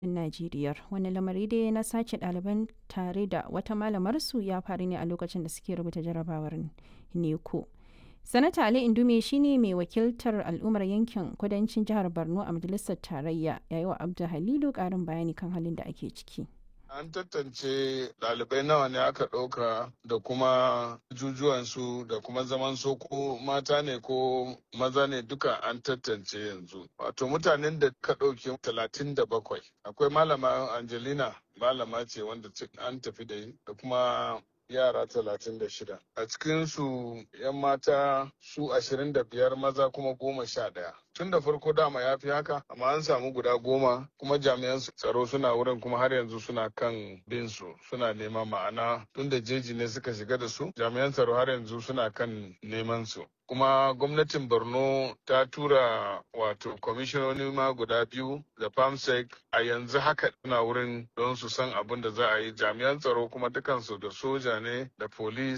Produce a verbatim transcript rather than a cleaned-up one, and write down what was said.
Najeriya. Wani lamari dai na sace ɗaliban tare da wata malamarsu ya faru ne a lokacin da suke rubuta jarrabawar NECO. Sanata Ali Indume shine mai wakiltar al'ummar yankin kudancin jihar Borno a majalisar tarayya, yayi wa Abdu Halilu ƙarin bayani kan halin da ake ciki. An tantance ɗalibai nawa ne aka ɗauka da kuma jujuwansu da kuma zaman su ko mata ne ko maza ne duka an tantance yanzu. Wato mutanen da ka ɗauki talatin da bakwai. Akwai malama Angelina, malama ce wanda an tafi da da kuma yara talatin da shida. A cikinsu 'yan mata su ashirin da biyar, maza kuma goma sha ɗaya. Tun da farko dama ya fi haka, amma an samu guda goma kuma jami'an tsaro suna wurin kuma har yanzu suna kan bin su suna nema ma'ana tun da jeji ne suka shiga da su jami'an tsaro har yanzu suna kan neman su. Kuma gwamnatin Borno ta tura wato kwamishinoni ma guda biyu da famsec a yanzu haka suna wurin don su san abin da za a yi. Jami'an tsaro kuma dukansu da soja ne da police